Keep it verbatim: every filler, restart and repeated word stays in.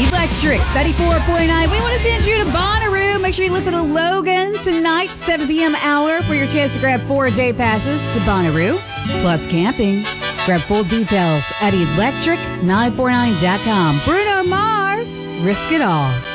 Electric ninety-four point nine. We want to send you to Bonnaroo. Make sure you listen to Logan tonight, seven p.m. hour, for your chance to grab four day passes to Bonnaroo, plus camping. Grab full details at electric nine four nine dot com. Bruno Mars, risk it all.